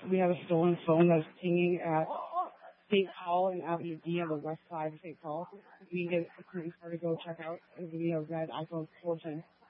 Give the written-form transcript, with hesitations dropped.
We have a stolen phone that's pinging at St. Paul and Avenue D on the west side of St. Paul. We can get a security car to go check out. We have red iPhone 14.